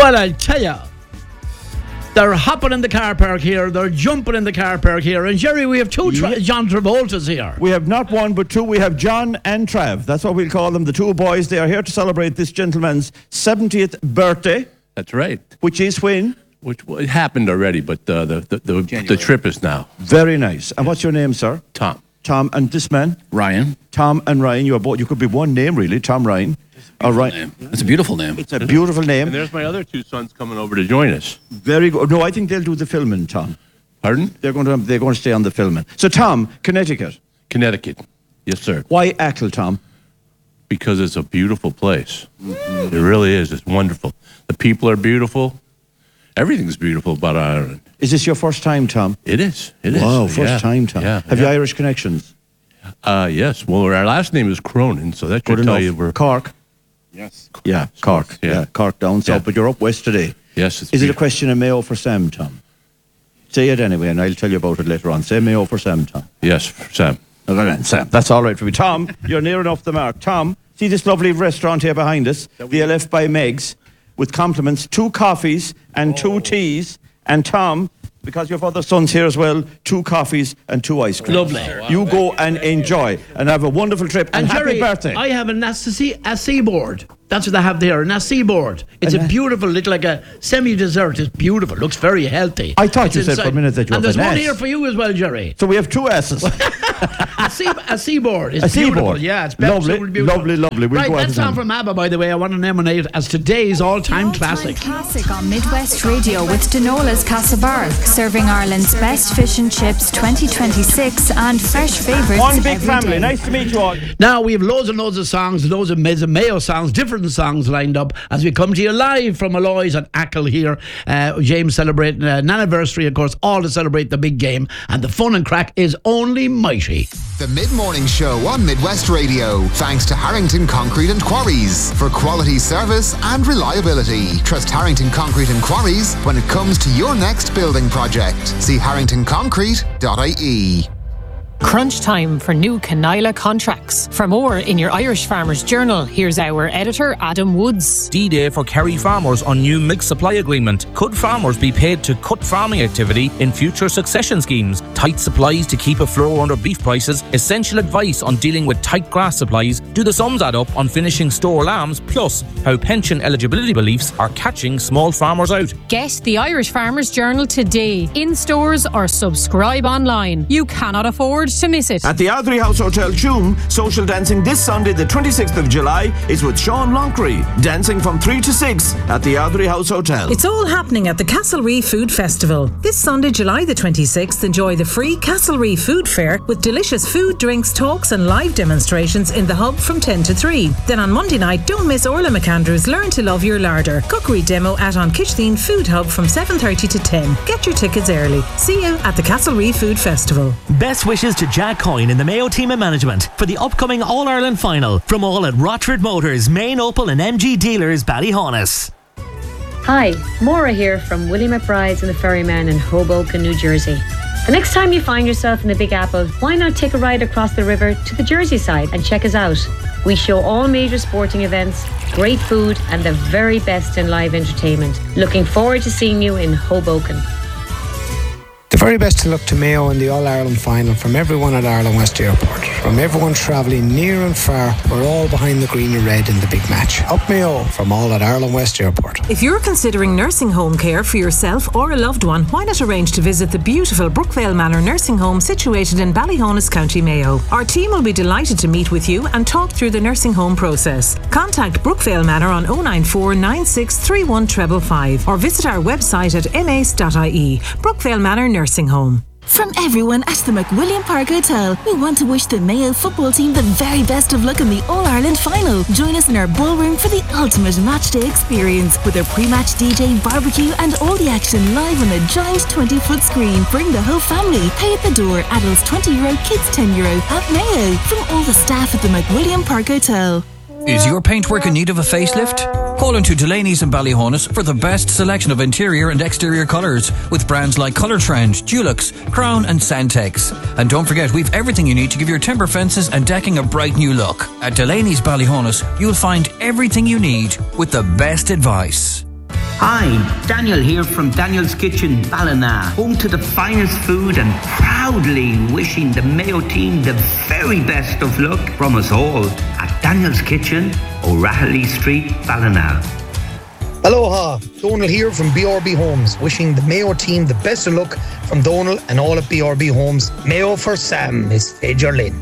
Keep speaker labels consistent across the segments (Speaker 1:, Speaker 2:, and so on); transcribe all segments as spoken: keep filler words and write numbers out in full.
Speaker 1: Well, I'll tell you, they're hopping in the car park here, they're jumping in the car park here. And Jerry, we have two tra-
Speaker 2: Yeah.
Speaker 1: John Travoltas here.
Speaker 2: We have not one but two. We have John and Trav. That's what we'll call them, the two boys. They are here to celebrate this gentleman's seventieth birthday.
Speaker 3: That's right.
Speaker 2: Which is when?
Speaker 3: Which well, it happened already, but uh, the the the, the trip is now.
Speaker 2: Very nice. And what's your name, sir?
Speaker 3: Tom.
Speaker 2: Tom, and this man?
Speaker 4: Ryan.
Speaker 2: Tom and Ryan. You are both. You could be one name, really. Tom Ryan. All right.
Speaker 4: Name. It's a beautiful name.
Speaker 2: It's a beautiful name.
Speaker 3: And there's my other two sons coming over to join us.
Speaker 2: Very good. No, I think they'll do the filming, Tom.
Speaker 3: Pardon?
Speaker 2: They're going to. They're going to stay on the filming. So, Tom, Connecticut.
Speaker 3: Connecticut. Yes, sir.
Speaker 2: Why Achill, Tom?
Speaker 3: Because it's a beautiful place. Mm-hmm. It really is. It's wonderful. The people are beautiful. Everything's beautiful about Ireland.
Speaker 2: Is this your first time, Tom?
Speaker 3: It is. It is.
Speaker 2: Wow, first
Speaker 3: yeah.
Speaker 2: time, Tom.
Speaker 3: Yeah.
Speaker 2: Have
Speaker 3: yeah.
Speaker 2: you Irish connections?
Speaker 3: Uh, yes. Well, our last name is Cronin, so that should
Speaker 2: Good
Speaker 3: tell
Speaker 2: enough.
Speaker 3: you we're...
Speaker 2: Cork.
Speaker 4: Yes.
Speaker 2: Yeah, Cork.
Speaker 3: Yeah.
Speaker 2: Yeah, Cork down south.
Speaker 3: Yeah.
Speaker 2: But you're up west today.
Speaker 3: Yes, it's
Speaker 2: Is it a
Speaker 3: beautiful.
Speaker 2: question of Mayo for Sam, Tom? Say it anyway, and I'll tell you about it later on. Say Mayo for Sam, Tom.
Speaker 3: Yes, Sam.
Speaker 2: No, no, no, Sam. That's all right for me. Tom, you're near enough the mark. Tom, see this lovely restaurant here behind us, the L F by Meg's, with compliments, two coffees and two teas. And Tom, because you have other sons here as well, two coffees and two ice creams.
Speaker 1: Lovely. Wow.
Speaker 2: You go and enjoy and have a wonderful trip. And,
Speaker 1: And
Speaker 2: happy
Speaker 1: Jerry,
Speaker 2: birthday.
Speaker 1: I have a nasi a seaboard. That's what I have there, a nasi board. It's
Speaker 2: And,
Speaker 1: a
Speaker 2: uh,
Speaker 1: beautiful, little like a semi-dessert. It's beautiful. Looks very healthy.
Speaker 2: I thought
Speaker 1: It's
Speaker 2: you said for a minute that you
Speaker 1: And
Speaker 2: have
Speaker 1: there's
Speaker 2: an
Speaker 1: one
Speaker 2: ass.
Speaker 1: here for you as well, Jerry.
Speaker 2: So we have two asses.
Speaker 1: A sea a seaboard. It's
Speaker 2: A
Speaker 1: beautiful.
Speaker 2: seaboard.
Speaker 1: Yeah, it's
Speaker 2: Lovely,
Speaker 1: absolutely beautiful.
Speaker 2: lovely, lovely. We'll
Speaker 1: right,
Speaker 2: go out
Speaker 1: that
Speaker 2: and
Speaker 1: song
Speaker 2: then.
Speaker 1: from ABBA, by the way, I want to nominate as today's all-time classic.
Speaker 5: Classic on Midwest Radio with Denola's Castlebar, serving Ireland's best fish and chips twenty twenty-six and fresh favourites
Speaker 2: One big
Speaker 5: every
Speaker 2: family.
Speaker 5: day.
Speaker 2: Nice to meet you all.
Speaker 1: Now, we have loads and loads of songs, loads of Mayo Mayo songs, different songs lined up as we come to you live from Malloy's and Achill here. Uh, James celebrating an anniversary, of course, all to celebrate the big game. And the fun and crack is only mighty.
Speaker 6: The Mid-Morning Show on Midwest Radio. Thanks to Harrington Concrete and Quarries for quality service and reliability. Trust Harrington Concrete and Quarries when it comes to your next building project. See harrington concrete dot I E.
Speaker 7: Crunch time for new Canila contracts. For more in your Irish Farmers Journal, here's our editor, Adam Woods.
Speaker 8: D-Day for Kerry farmers on new milk supply agreement. Could farmers be paid to cut farming activity in future succession schemes? Tight supplies to keep a floor under beef prices. Essential advice on dealing with tight grass supplies. Do the sums add up on finishing store lambs? Plus, how pension eligibility beliefs are catching small farmers out.
Speaker 7: Get the Irish Farmers Journal today, in stores or subscribe online. You cannot afford to miss it.
Speaker 9: At the Ardrey House Hotel Tuam, social dancing this Sunday the twenty-sixth of July is with Sean Lonckery. Dancing from three to six at the Ardrey House Hotel.
Speaker 10: It's all happening at the Castlereagh Food Festival. This Sunday, July the twenty-sixth, enjoy the free Castlereagh Food Fair with delicious food, drinks, talks and live demonstrations in the hub from ten to three. Then on Monday night, don't miss Orla McAndrews' Learn to Love Your Larder cookery demo at An Kitchdeen Food Hub from seven thirty to ten. Get your tickets early. See you at the Castlereagh Food Festival.
Speaker 11: Best wishes to Jack Coyne in the Mayo team of management for the upcoming All-Ireland final from all at Rochford Motors, Main Opel and M G Dealers, Ballyhonus.
Speaker 12: Hi, Maura here from Willie McBride's and the Ferryman in Hoboken, New Jersey. The next time you find yourself in the Big Apple, why not take a ride across the river to the Jersey side and check us out? We show all major sporting events, great food and the very best in live entertainment. Looking forward to seeing you in Hoboken.
Speaker 13: The very best to look to Mayo in the All-Ireland final from everyone at Ireland West Airport. From everyone travelling near and far, we're all behind the green and red in the big match. Up Mayo from all at Ireland West Airport.
Speaker 10: If you're considering nursing home care for yourself or a loved one, why not arrange to visit the beautiful Brookvale Manor Nursing Home situated in Ballyhonus, County Mayo. Our team will be delighted to meet with you and talk through the nursing home process. Contact Brookvale Manor on oh nine four nine six three one five five five or visit our website at m a c e dot i e. Brookvale Manor Nursing Home.
Speaker 14: From everyone at the McWilliam Park Hotel, we want to wish the Mayo football team the very best of luck in the All-Ireland final. Join us in our ballroom for the ultimate matchday experience with a pre-match D J, barbecue and all the action live on a giant twenty-foot screen. Bring the whole family. Pay at the door. Adults twenty euro, kids ten euro at Mayo. From all the staff at the McWilliam Park Hotel.
Speaker 15: Is your paintwork in need of a facelift? Call into Delaney's in Ballyhonus for the best selection of interior and exterior colours with brands like Colour Trend, Dulux, Crown and Santex. And don't forget, we've everything you need to give your timber fences and decking a bright new look. At Delaney's Ballyhonus, you'll find everything you need with the best advice.
Speaker 16: Hi, Daniel here from Daniel's Kitchen, Ballina, home to the finest food and proudly wishing the Mayo team the very best of luck from us all at Daniel's Kitchen, O'Rahilly Street, Ballina.
Speaker 13: Aloha, Donal here from B R B Homes, wishing the Mayo team the best of luck from Donal and all at B R B Homes. Mayo for Sam is Fager Lynn.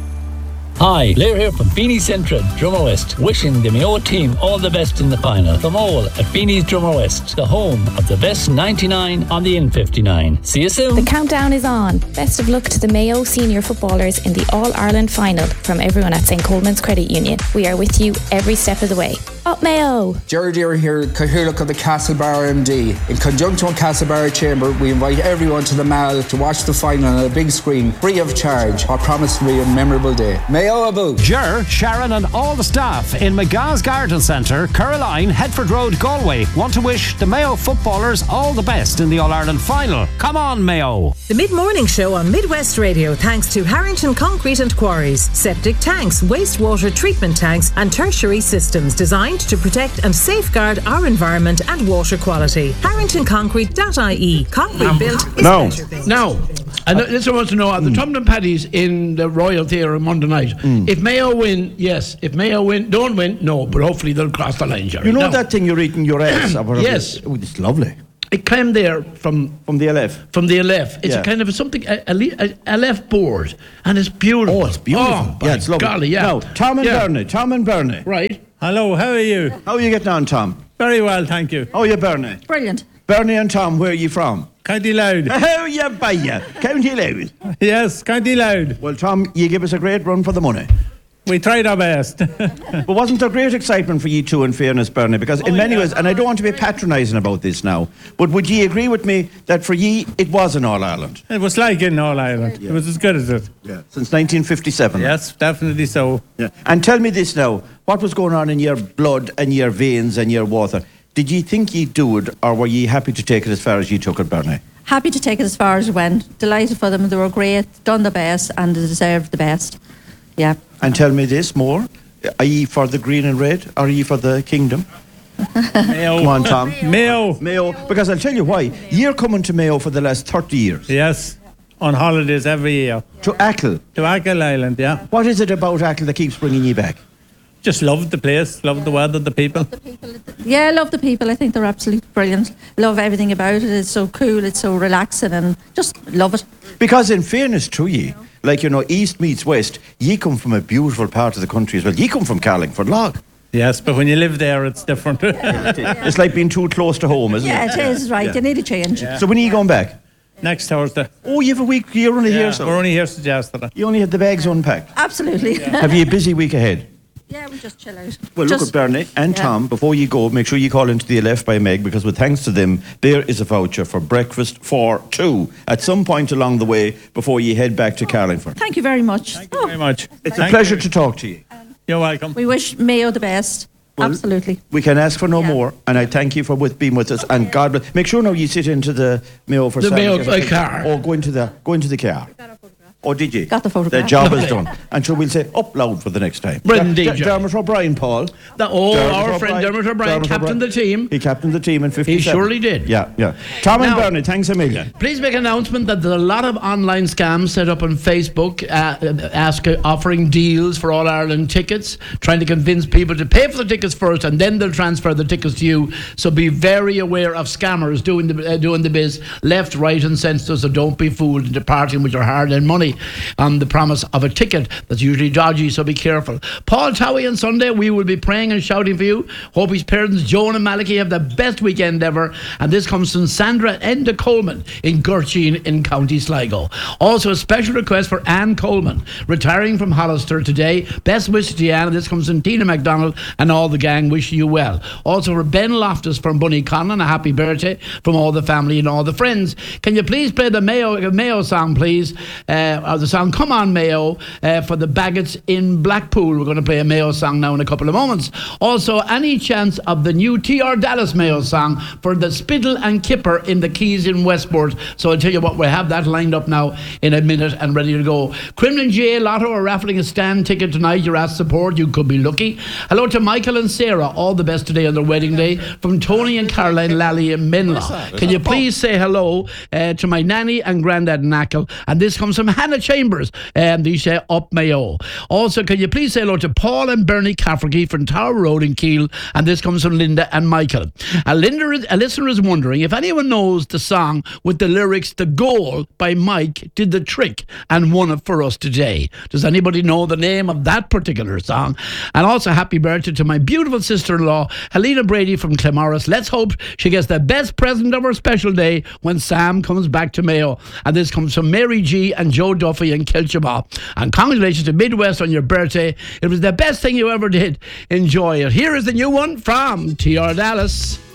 Speaker 17: Hi, Blair here from Beanie's Central, Drummer West, wishing the Mayo team all the best in the final. From all at Beanie's Drummer West, the home of the best ninety-nine on the N fifty-nine. See you soon.
Speaker 18: The countdown is on. Best of luck to the Mayo senior footballers in the All-Ireland final from everyone at Saint Coleman's Credit Union. We are with you every step of the way. Up Mayo!
Speaker 19: Jerry Deere here, Cathaoirleach of the Castlebar M D. In conjunction with Castlebar Chamber, we invite everyone to the Mall to watch the final on a big screen, free of charge. I promise to be a memorable day. Mayo about.
Speaker 20: Ger, Sharon and all the staff in McGah's Garden Centre, Caroline, Headford Road, Galway want to wish the Mayo footballers all the best in the All-Ireland final. Come on, Mayo!
Speaker 10: The mid-morning show on Midwest Radio thanks to Harrington Concrete and Quarries. Septic tanks, wastewater treatment tanks and tertiary systems designed to protect and safeguard our environment and water quality. harrington concrete dot I E. Concrete built is
Speaker 1: No,
Speaker 10: better things.
Speaker 1: now, and this I want to know, at the Tumblin Paddies in the Royal Theatre on Monday night, if Mayo win, yes. If Mayo win, don't win, no. But hopefully they'll cross the line, Jerry.
Speaker 2: You know
Speaker 1: Now-
Speaker 2: that thing you're eating your ass? or whatever?
Speaker 1: Yes.
Speaker 2: Oh, it's lovely.
Speaker 1: It came there from
Speaker 2: from the L F.
Speaker 1: From the L F. It's
Speaker 2: Yeah.
Speaker 1: a kind of a something a, a, a L F board, and it's beautiful.
Speaker 2: Oh, it's beautiful.
Speaker 1: Oh,
Speaker 2: yeah, it's lovely.
Speaker 1: golly, yeah.
Speaker 2: Now, Tom and
Speaker 1: Yeah.
Speaker 2: Bernie. Tom and Bernie.
Speaker 1: Right.
Speaker 21: Hello, how are you?
Speaker 2: How are you getting on, Tom?
Speaker 21: Very well, thank you.
Speaker 2: How are you, Bernie?
Speaker 22: Brilliant.
Speaker 2: Bernie and Tom, where are you from?
Speaker 21: County Loud.
Speaker 2: How you buy ya? County Loud.
Speaker 21: Yes, County Loud.
Speaker 2: Well, Tom, you give us a great run for the money.
Speaker 21: We tried our best.
Speaker 2: But wasn't there great excitement for you two, in fairness, Bernie? Because in
Speaker 21: Oh,
Speaker 2: many
Speaker 21: yeah.
Speaker 2: ways, and I don't want to be patronising about this now, but would ye agree with me that for ye, it was an All-Ireland?
Speaker 21: It was like in All Ireland. It was as good as it.
Speaker 2: Yeah. Since nineteen fifty-seven?
Speaker 21: Yes, definitely so.
Speaker 2: Yeah. And tell me this now, what was going on in your blood and your veins and your water? Did ye think ye'd do it, or were ye happy to take it as far as ye took it, Bernie?
Speaker 22: Happy to take it as far as it went. Delighted for them. They were great, done the best, and they deserved the best. Yeah.
Speaker 2: And tell me this more, are ye for the green and red, or are ye for the kingdom?
Speaker 21: Mayo.
Speaker 2: Come on, Tom.
Speaker 21: Mayo.
Speaker 2: Mayo, because I'll tell you why. You're coming to Mayo for the last thirty years.
Speaker 21: Yes, on holidays every year.
Speaker 2: To Achill?
Speaker 21: To Achill Island, yeah.
Speaker 2: What is it about Achill that keeps bringing you back?
Speaker 21: Just loved the place, loved the weather, the people.
Speaker 22: Yeah, I love the people. I think they're absolutely brilliant. Love everything about it. It's so cool. It's so relaxing, and just love it.
Speaker 2: Because in fairness to ye, like, you know, east meets west, ye come from a beautiful part of the country as well. Ye come from Carlingford Lough.
Speaker 21: Yes, but when you live there, it's different.
Speaker 2: It's like being too close to home, isn't
Speaker 22: Yeah,
Speaker 2: it?
Speaker 22: it is, right.
Speaker 2: Yeah.
Speaker 22: You need a change.
Speaker 2: So when are you going back?
Speaker 21: Next Thursday.
Speaker 2: Oh, you have a week, you're only
Speaker 21: Yeah,
Speaker 2: here, so...
Speaker 21: we're only here since yesterday.
Speaker 2: You only had the bags unpacked.
Speaker 22: Absolutely.
Speaker 2: Have you a busy week ahead?
Speaker 22: Yeah, we just chill out.
Speaker 2: Well,
Speaker 22: just,
Speaker 2: look at Bernie and
Speaker 22: yeah.
Speaker 2: Tom, before you go, make sure you call into the L F by Meg, because with thanks to them, there is a voucher for breakfast for two at some point along the way before you head back to Carlingford.
Speaker 22: Thank you very much.
Speaker 21: Thank you very much.
Speaker 2: It's
Speaker 21: Thank
Speaker 2: a pleasure
Speaker 21: you.
Speaker 2: to talk to you.
Speaker 21: You're welcome.
Speaker 22: We wish Mayo the best.
Speaker 2: Well,
Speaker 22: Absolutely.
Speaker 2: We can ask for no
Speaker 22: Yeah.
Speaker 2: more, and I thank you for with being with us. And God bless. Make sure now you sit into the Mayo for
Speaker 1: The
Speaker 2: Sam,
Speaker 1: Mayo
Speaker 2: because-
Speaker 1: car.
Speaker 2: Or go into the go into the car. Oh, did you?
Speaker 22: Got the photograph.
Speaker 2: The job is
Speaker 1: Okay.
Speaker 2: done. And sure, we'll say up loud for the next time.
Speaker 1: Brendan
Speaker 2: Der-
Speaker 1: D J.
Speaker 2: Der- Dermot O'Brien, Paul.
Speaker 1: The, oh,
Speaker 2: Dermot
Speaker 1: our friend
Speaker 2: O'Brien-
Speaker 1: Dermot O'Brien
Speaker 2: Dermot
Speaker 1: captained
Speaker 2: O'Brien.
Speaker 1: the team.
Speaker 2: He captained the team in
Speaker 1: He
Speaker 2: fifty-seven.
Speaker 1: surely did.
Speaker 2: Yeah, yeah. Tom and
Speaker 1: Now-
Speaker 2: Bernie, thanks a million.
Speaker 1: Please make an announcement that there's a lot of online scams set up on Facebook, uh, ask, uh, offering deals for All Ireland tickets, trying to convince people to pay for the tickets first, and then they'll transfer the tickets to you. So be very aware of scammers doing the uh, doing the biz left, right, and centre. So don't be fooled into parting with your hard-earned money on the promise of a ticket that's usually dodgy. So be careful. Paul Towie on Sunday, we will be praying and shouting for you. Hope his parents Joan and Malachy have the best weekend ever. And this comes from Sandra Enda Coleman in Gurcheen in County Sligo. Also a special request for Anne Coleman, retiring from Hollister today. Best wishes to Anne. And this comes from Tina MacDonald and all the gang wishing you well. Also for Ben Loftus from Bunny Conlon, a happy birthday from all the family and all the friends. Can you please play the Mayo Mayo song, please? Uh, of the song Come On Mayo uh, for the Baggots in Blackpool. We're going to play a Mayo song now in a couple of moments. Also, any chance of the new T R Dallas Mayo song for the Spittle and Kipper in the Keys in Westport. So I'll tell you what, we have that lined up now in a minute and ready to go. Cremlin J Lotto are raffling a stand ticket tonight. You're asked support. You could be lucky. Hello to Michael and Sarah. All the best today on their wedding day from Tony and Caroline Lally in Menla. Can you please say hello uh, to my nanny and granddad in Ackle? And this comes from Hannah Chambers. And they say up Mayo. Also, can you please say hello to Paul and Bernie Cafferty from Tower Road in Keele? And this comes from Linda and Michael. A, Linda is, a listener is wondering if anyone knows the song with the lyrics "The Goal" by Mike did the trick and won it for us today. Does anybody know the name of that particular song? And also happy birthday to my beautiful sister-in-law Helena Brady from Clamorris. Let's hope she gets the best present of her special day when Sam comes back to Mayo. And this comes from Mary G and Joe Duffy in Kilchaba. And congratulations to Midwest on your birthday. It was the best thing you ever did. Enjoy it. Here is the new one from T R Dallas.